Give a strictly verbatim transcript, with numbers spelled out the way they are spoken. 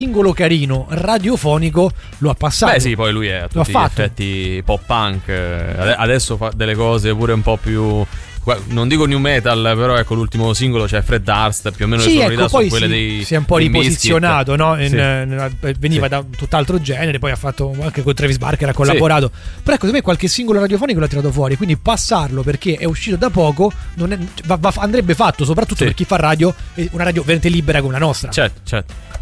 singolo carino radiofonico lo ha passato. Beh sì, poi lui è a tutti gli effetti pop punk, adesso fa delle cose pure un po' più, non dico new metal, però ecco l'ultimo singolo c'è Fred Durst, più o meno sì, le sonorità ecco, sono poi quelle si, dei si è un po' riposizionato, no? In, sì. in, veniva sì. da un tutt'altro genere, poi ha fatto anche con Travis Barker, ha collaborato, sì. Però ecco, secondo me qualche singolo radiofonico l'ha tirato fuori, quindi passarlo perché è uscito da poco non è, va, va, andrebbe fatto soprattutto sì. per chi fa radio, una radio veramente libera come la nostra. Certo, certo.